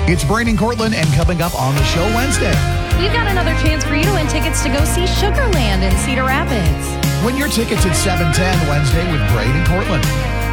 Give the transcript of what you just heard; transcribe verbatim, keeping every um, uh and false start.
It's Braden and Cortland, and coming up on the show Wednesday. We've got another chance for you to win tickets to go see Sugarland in Cedar Rapids. Win your tickets at seven ten Wednesday with Braden and Cortland.